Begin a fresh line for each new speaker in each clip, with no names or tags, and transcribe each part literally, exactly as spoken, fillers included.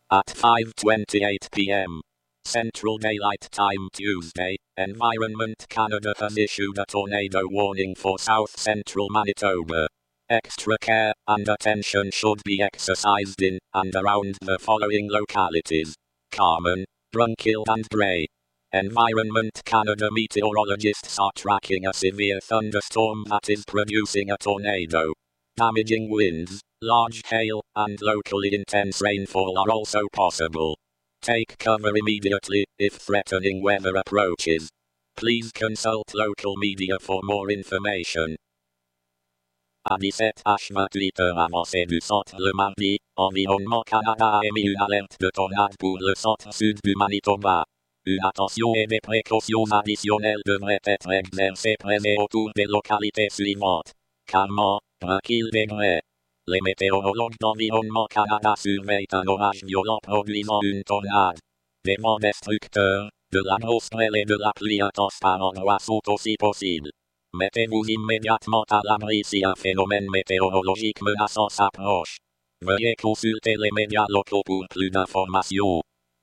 At five twenty-eight p m Central Daylight Time Tuesday, Environment Canada has issued a tornado warning for south central Manitoba. Extra care and attention should be exercised in and around the following localities: Carman, Brunkill and Gray. Environment Canada meteorologists are tracking a severe thunderstorm that is producing a tornado. Damaging winds, large hail, and locally intense rainfall are also possible. Take cover immediately if threatening weather approaches. Please consult local media for more information. À dix-sept heures vingt-huit avancée du centre le mardi, Environnement Canada a émis une alerte de tornade pour le centre-sud du Manitoba. Une attention et des précautions additionnelles devraient être exercées près et autour des localités suivantes: Carman, Brunkill et Gray. Les météorologues d'Environnement Canada surveillent un orage violent produisant une tornade. Des vents destructeurs, de la grosse grêle et de la pluie intense par endroits sont aussi possibles. Mettez-vous immédiatement à l'abri si un phénomène météorologique menaçant s'approche. Veuillez consulter les médias locaux pour plus d'informations.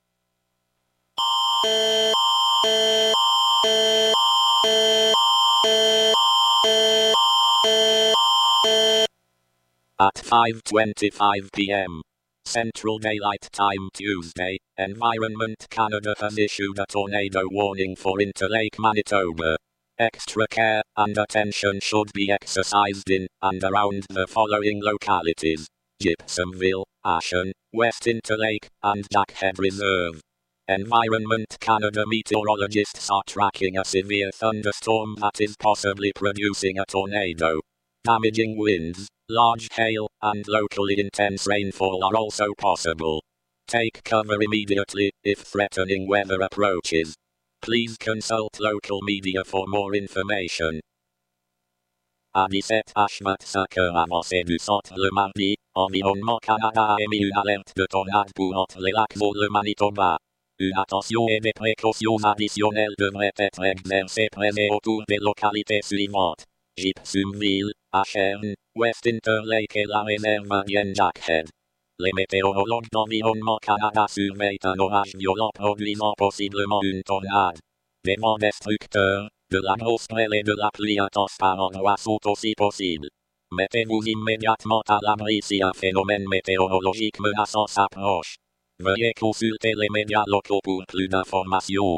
At five twenty-five p m Central Daylight Time Tuesday, Environment Canada has issued a tornado warning for Interlake, Manitoba. Extra care and attention should be exercised in and around the following localities: Gypsumville, Ashen, West Interlake, and Jackhead Reserve. Environment Canada meteorologists are tracking a severe thunderstorm that is possibly producing a tornado. Damaging winds, large hail, and locally intense rainfall are also possible. Take cover immediately if threatening weather approaches. Please consult local media for more information. À dix-sept heures vingt-cinq avancée du centre le mardi, Environnement Canada a émis une alerte de tornade pour entre les lacs et le Manitoba. Une attention et des précautions additionnelles devraient être exercées près et autour des localités suivantes: Gypsumville, Ashen, West Interlake et la réserve indienne Jackhead. Les météorologues d'Environnement Canada surveillent un orage violent produisant possiblement une tornade. Des vents destructeurs, de la grosse grêle et de la pluie intense par endroits sont aussi possibles. Mettez-vous immédiatement à l'abri si un phénomène météorologique menaçant s'approche. Veuillez consulter les médias locaux pour plus d'informations.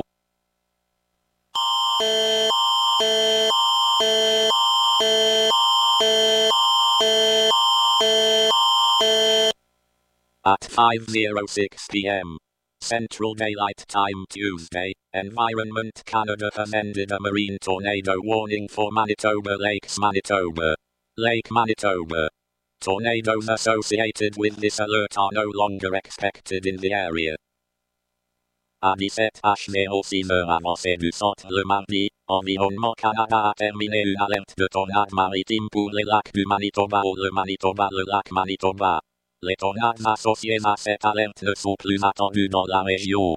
At five oh six p m Central Daylight Time Tuesday, Environment Canada has ended a marine tornado warning for Manitoba Lakes, Manitoba. Lake Manitoba. Tornadoes associated with this alert are no longer expected in the area. À dix-sept heures six avancée du centre le mardi, Environnement Canada a terminé une alerte de tornade maritime pour les lacs du Manitoba ou le Manitoba, le lac Manitoba. Les tornades associées à cette alerte ne sont plus attendues dans la région.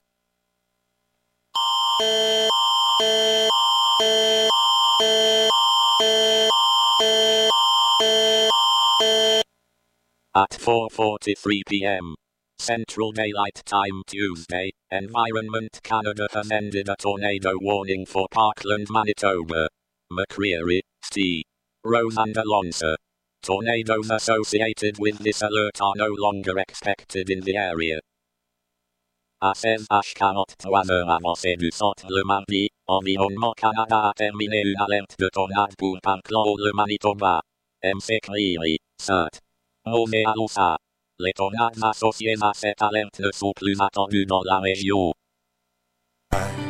At four forty-three p m Central Daylight Time Tuesday, Environment Canada has ended a tornado warning for Parkland, Manitoba. McCreary, Steve, Rose and Alonso. Tornadoes associated with this alert are no longer expected in the area. À seize heures quarante-trois avancée du centre le mardi, Environnement Canada a terminé une alerte de tornade pour Parkland, le Manitoba. M C Creary, Sainte Rose et Aloussa. Les tornades associées à cette alerte ne sont plus attendues dans la région.